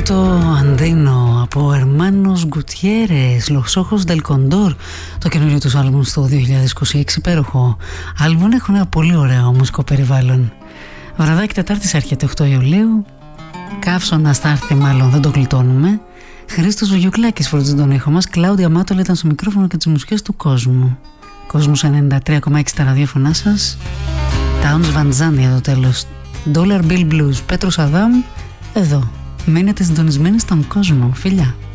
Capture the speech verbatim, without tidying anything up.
το Αντίνο από Hermanos Gutierrez, Los Ojos del Condor, το καινούριο τους άλμπουμ στο δύο χιλιάδες είκοσι έξι, υπέροχο άλμπουμ, έχουν ένα πολύ ωραίο μουσικό περιβάλλον. Βραδάκι Τετάρτης έρχεται οκτώ Ιουλίου, καύσωνας θα έρθει, μάλλον δεν το γλιτώνουμε. Χρήστος Βουγιουκλάκης φροντίζει τον ήχο μας, Κλάουδια Μάτολα ήταν στο μικρόφωνο και τις μουσικές του κόσμου. Κόσμος ενενήντα τρία κόμμα έξι τα ραδιόφωνά σας. Towns Van Zandt για το τέλος. Dollar Bill Blues, Πέτρος Αδάμ, εδώ. Μείνετε συντονισμένοι στον κόσμο. Φιλιά.